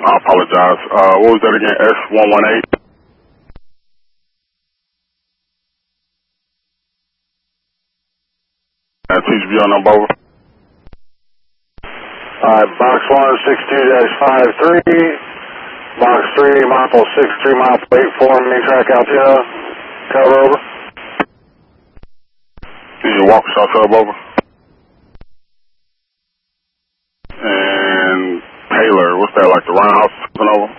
I apologize. What was that again? S118? TGBO number over. Alright, box 162-53, box 3, mile 63, mile 84, main track Altoona, cover over. Is your Waukesha sub over? And Taylor, what's that, like the roundhouse over?